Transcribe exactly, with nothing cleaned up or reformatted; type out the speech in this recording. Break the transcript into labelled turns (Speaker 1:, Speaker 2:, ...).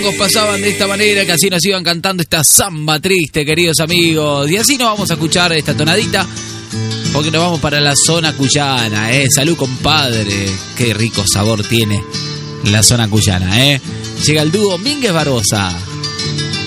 Speaker 1: tangos pasaban de esta manera, que así nos iban cantando esta samba triste, queridos amigos. Y así nos vamos a escuchar esta tonadita, porque nos vamos para la zona cuyana, ¿eh? Salud, compadre. Qué rico sabor tiene la zona cuyana, ¿eh? Llega el dúo Mínguez Barbosa.